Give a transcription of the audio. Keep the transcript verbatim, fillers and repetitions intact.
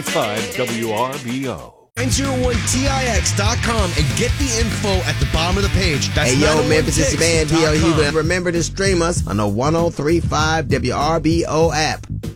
five W R B O. nine oh one T I X dot com and get the info at the bottom of the page. That's hey, yo, Memphis, it's your man, D L. You remember to stream us on the one oh three point five W R B O app.